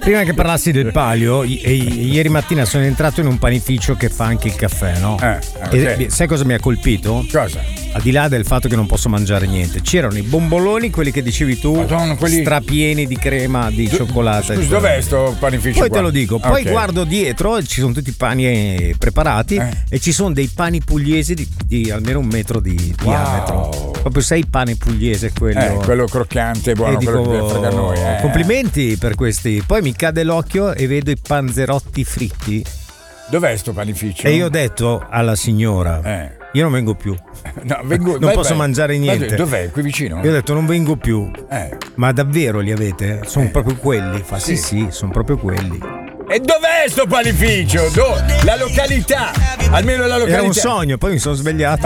Prima che parlassi del palio, ieri mattina sono entrato in un panificio che fa anche il caffè, no? Okay. E sai cosa mi ha colpito? Cosa? Al di là del fatto che non posso mangiare niente, c'erano i bomboloni, quelli che dicevi tu, Madonna, quelli strapieni di crema, di cioccolata. Scusi, dov'è sto panificio? Poi qua? te lo dico, poi Ok. guardo dietro e ci sono tutti i pani preparati e ci sono dei pani pugliesi di almeno 1 metro di diametro. Proprio sai il pane pugliese quello croccante, buono, e quello dico, che frega a noi. complimenti per questi. Poi mi cade l'occhio e vedo i panzerotti fritti. Dov'è sto panificio? E io ho detto alla signora, io non vengo più. No, non posso mangiare niente. Dov'è? Qui vicino? Io ho detto non vengo più. Ma davvero li avete? Sono proprio quelli. Fa sì, sono proprio quelli. E dov'è sto panificio? La località! Almeno la località. Era un sogno, poi mi sono svegliato.